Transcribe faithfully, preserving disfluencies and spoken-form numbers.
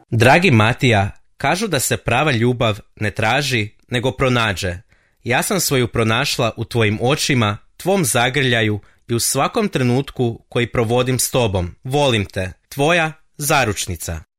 Dragi Matija, kažu da se prava ljubav ne traži, nego pronađe. Ja sam svoju pronašla u tvojim očima, tvom zagrljaju i u svakom trenutku koji provodim s tobom. Volim te, tvoja zaručnica.